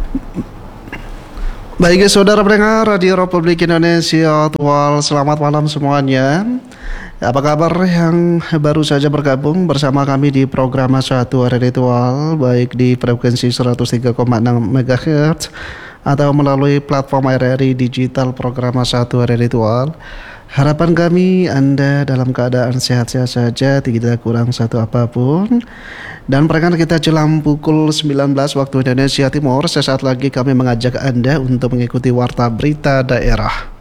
Baik, saudara pendengar Radio Republik Indonesia Tual, selamat malam semuanya. Apa kabar yang baru saja bergabung bersama kami di program Satu Radio Tual, baik di frekuensi 103,6 MHz atau melalui platform RRI Digital program Satu Radio Tual. Harapan kami Anda dalam keadaan sehat-sehat saja, tidak kurang satu apapun. Dan perekan kita jelang pukul 19 waktu Indonesia Timur, sesaat lagi kami mengajak Anda untuk mengikuti Warta Berita Daerah.